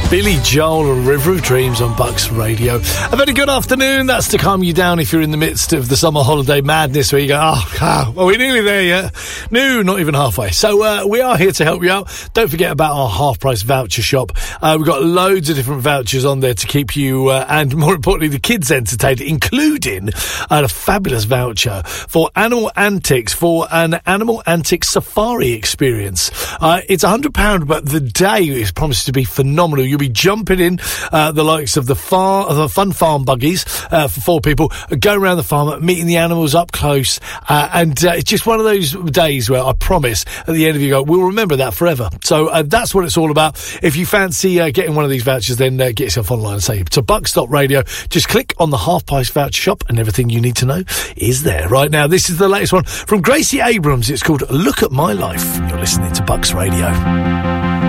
Billy Joel and River of Dreams on Bucks Radio. A very good afternoon. That's to calm you down if you're in the midst of the summer holiday madness where you go, are we nearly there yet? No, not even halfway. So we are here to help you out. Don't forget about our half-price voucher shop. We've got loads of different vouchers on there to keep you and, more importantly, the kids entertained, including a fabulous voucher for Animal Antics, for an Animal Antics safari experience. It's £100, but the day is promised to be phenomenal. You'll be jumping in the likes of the fun farm buggies for 4 people, going around the farm, meeting the animals up close, and it's just one of those days where I promise at the end of you go, we'll remember that forever. So that's what it's all about. If you fancy getting one of these vouchers, then get yourself online and say to Bucks.radio. Just click on the half-price voucher shop and everything you need to know is there. Right now, this is the latest one from Gracie Abrams. It's called Look at My Life. You're listening to Bucks Radio.